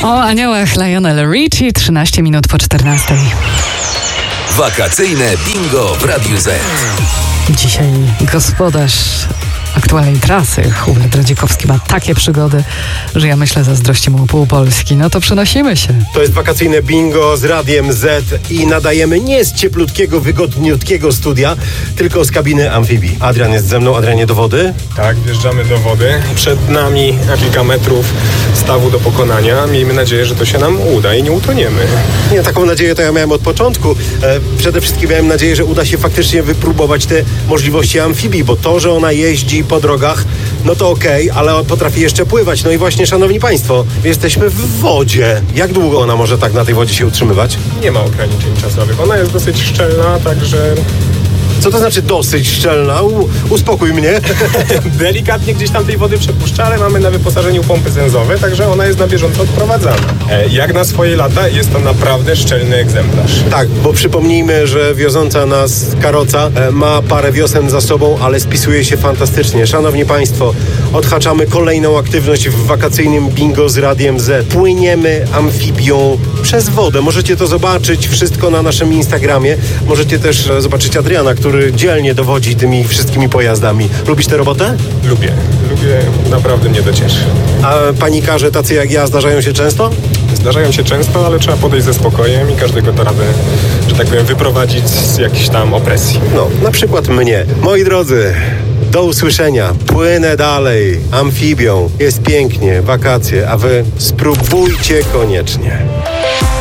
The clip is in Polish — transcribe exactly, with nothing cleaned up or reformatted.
O aniołach Lionel Richie, trzynaście minut po czternastej. Wakacyjne bingo w Radiu Z. Dzisiaj gospodarz aktualnej trasy, Hubert Radzikowski, ma takie przygody, że ja myślę, zazdrości mu pół Polski. No to przenosimy się. To jest wakacyjne bingo z Radiem Z i nadajemy nie z cieplutkiego, wygodniutkiego studia, tylko z kabiny amfibii. Adrian jest ze mną. Adrianie, do wody? Tak, wjeżdżamy do wody. Przed nami kilka metrów stawu do pokonania. Miejmy nadzieję, że to się nam uda i nie utoniemy. Nie, taką nadzieję to ja miałem od początku. E, przede wszystkim miałem nadzieję, że uda się faktycznie wypróbować te możliwości amfibii, bo to, że ona jeździ po drogach, no to okej, okay, ale potrafi jeszcze pływać. No i właśnie, szanowni państwo, jesteśmy w wodzie. Jak długo ona może tak na tej wodzie się utrzymywać? Nie ma ograniczeń czasowych. Ona jest dosyć szczelna, także... Co to znaczy dosyć szczelna? U, uspokój mnie. Delikatnie gdzieś tam tej wody przepuszcza, ale mamy na wyposażeniu pompy sensowe, także ona jest na bieżąco odprowadzana. E, jak na swoje lata jest to naprawdę szczelny egzemplarz. Tak, bo przypomnijmy, że wioząca nas karoca e, ma parę wiosen za sobą, ale spisuje się fantastycznie. Szanowni państwo, odhaczamy kolejną aktywność w wakacyjnym bingo z Radiem Z. Płyniemy amfibią przez wodę. Możecie to zobaczyć wszystko na naszym Instagramie. Możecie też e, zobaczyć Adriana, który dzielnie dowodzi tymi wszystkimi pojazdami. Lubisz tę robotę? Lubię. Lubię. Naprawdę mnie to cieszy. A panikarze tacy jak ja zdarzają się często? Zdarzają się często, ale trzeba podejść ze spokojem i każdego to radę, że tak powiem, wyprowadzić z jakiejś tam opresji. No, na przykład mnie. Moi drodzy, do usłyszenia. Płynę dalej amfibią. Jest pięknie, wakacje, a wy spróbujcie koniecznie.